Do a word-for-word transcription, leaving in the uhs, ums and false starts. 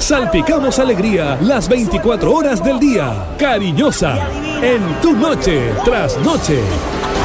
Salpicamos alegría las veinticuatro horas del día. Cariñosa, en tu noche tras noche.